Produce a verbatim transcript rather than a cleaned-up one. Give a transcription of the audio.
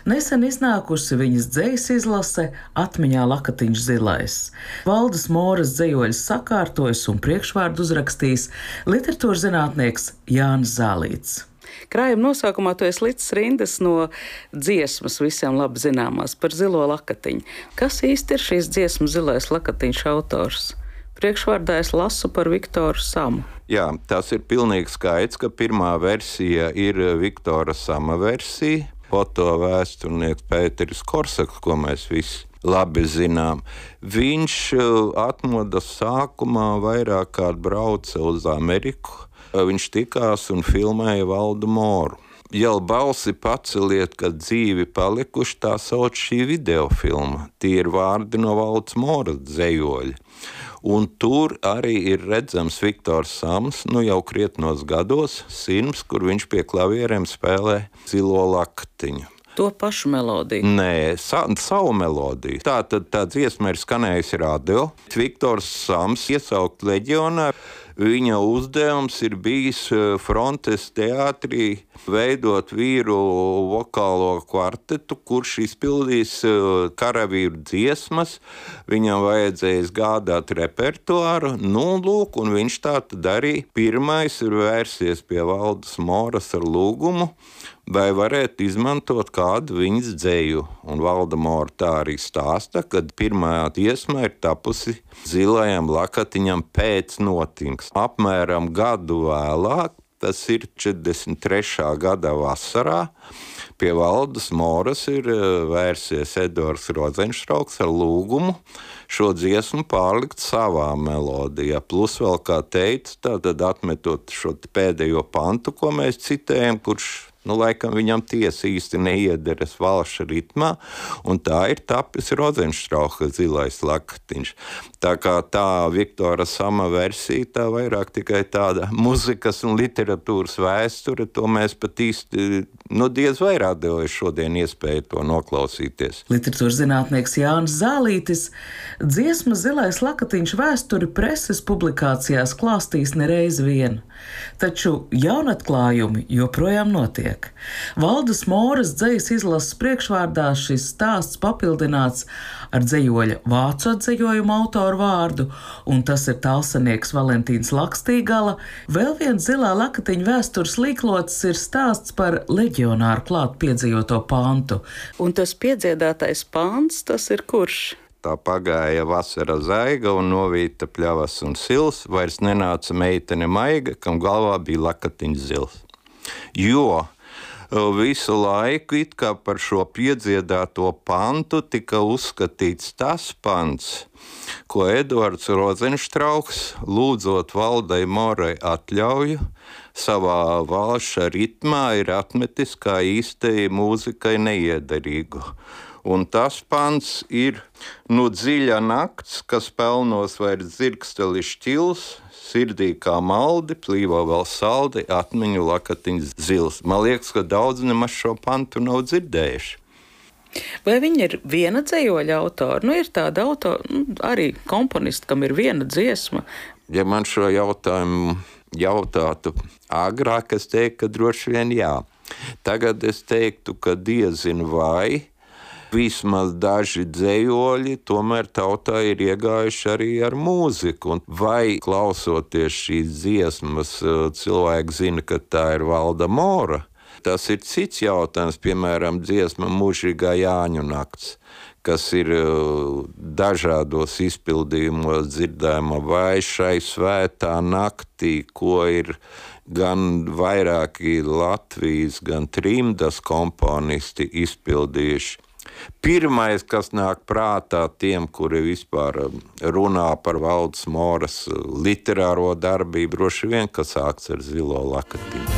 Nesen iznākusi viņas dzejas izlase Atmiņā Lakatiņš zilais. Valdes Moras dzejoļus sakārtojis un priekšvārdu uzrakstījis literatūras zinātnieks Jānis Zālīts. Krājuma nosaukumā tu esi licis rindas no dziesmas visiem labi zināmās par zilo lakatiņu. Kas īsti ir šīs dziesmas Zilais lakatiņš autors? Priekšvārdā es lasu par Viktoru Samu. Jā, tas ir pilnīgi skaidrs, ka pirmā versija ir Viktora Sama versija, fotovēsturnieks Pēteris Korsaks, ko mēs visi labi zinām. Viņš atmodas sākumā vairāk kārt brauca uz Ameriku. Viņš tikās un filmēja Valdu Moru. Jau balsi paceliet, kad dzīvi palikuši, tā sauc šī videofilma. Tie ir vārdi no Valdes Moras dzejoļa. Un tur arī ir redzams Viktors Sams, nu jau krietnos gados, Sirms, kur viņš pie klavierēm spēlē zilo lakatiņu. To pašu melodiju? Nē, sa savu melodiju. Tā tad tā dziesma ir skanējusi radio. Viktors Sams iesaukt leģionā. Viņa uzdevums ir bijis Frontes teātrī veidot vīru vokālo kvartetu, kurš izpildīs karavīru dziesmas. Viņam vajadzēja gādāt repertuāru, nu lūk, un viņš tā tad arī pirmais ir vērsies pie Valdes Moras ar lūgumu, vai varētu izmantot kādu viņas dzeju. Un Valda Mora tā arī stāsta, kad pirmā dziesma ir tapusi Zilajam lakatiņam pēc notiks. Apmēram gadu vēlāk, tas ir četrdesmit trešā gada vasarā, pie Valdes Moras ir vērsies Edvards Rozenštrauks ar lūgumu šo dziesmu pārlikt savā melodijā. Plus vēl, kā teicu, tātad atmetot šo pēdējo pantu, ko mēs citējam, kurš nu, laikam viņam tiesa īsti neiederas valša ritmā, un tā ir tapis Rozenštrauka Zilais lakatiņš. Tā kā tā Viktora Sama versija, tā vairāk tikai tāda muzikas un literatūras vēsture, to mēs pat īsti, nu, diez vai radīja šodien iespēju to noklausīties. Literatūras zinātnieks Jānis Zālītis dziesma Zilais lakatiņš vēsturi preses publikācijās klāstīs nereiz vien, taču jaunatklājumi joprojām notiek. Valdes Moras dzejas izlases priekšvārdā šis stāsts papildināts ar dzejoļa vācu atdzejojumu autoru vārdu, un tas ir talsanieks Valentīns Lakstīgala. Vēl viens Zilā lakatiņa vēstures līklots ir stāsts par leģionāru klāt piedzīvoto pantu. Un tas piedziedātais pants, tas ir kurš? Tā pagāja vasara zaiga un novīta pļavas un sils, vairs nenāca meitene maiga, kam galvā bija lakatiņš zils. Jo visu laiku it kā par šo piedziedāto pantu tika uzskatīts tas pants, ko Edvards Rozenštrauks, lūdzot Valdei Morai atļauju, savā valša ritmā ir atmetis kā īstai mūzikai neiederīgu. Un tas pants ir nu dziļa nakts, kas pelnos vairs dzirksteli šķils, sirdī kā maldi, plīvo vēl saldi, atmiņu lakatiņš zils. Man liekas, ka daudz nemaz šo pantu nav dzirdējuši. Vai viņi ir viena dzejoļa autori? Nu, ir tāda autora, nu, arī komponisti, kam ir viena dziesma. Ja man šo jautājumu jautātu agrāk, es teiktu, ka droši vien jā. Tagad es teiktu, ka diezin vai. Vismaz daži dzejoļi tomēr tautā ir iegājuši arī ar mūziku. Un vai klausoties šīs dziesmas, cilvēki zina, ka tā ir Valda Mora? Tas ir cits jautājums, piemēram, dziesma Mūžīgā Jāņu nakts, kas ir dažādos izpildījumos dzirdama, vai šai svētā naktī, ko ir gan vairāki Latvijas, gan trimdas komponisti izpildījuši. Pirmais, kas nāk prātā tiem, kuri vispār runā par Valdes Moras literāro darbību, droši vien, kas sāks ar Zilo lakatiņu.